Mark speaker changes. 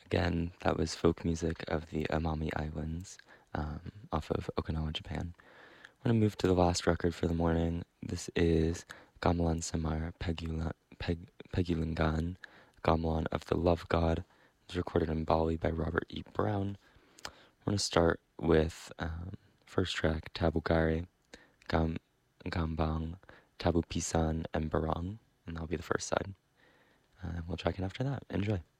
Speaker 1: Again, that was folk music of the Amami Islands, off of Okinawa, Japan. I'm going to move to the last record for the morning. This is Gamelan Samar Pegulangan, Gamelan of the Love God. It was recorded in Bali by Robert E. Brown. I'm going to start with first track, Tabugare, Gambang, Tabu Pisan, and Barang, and that'll be the first side. We'll check in after that. Enjoy.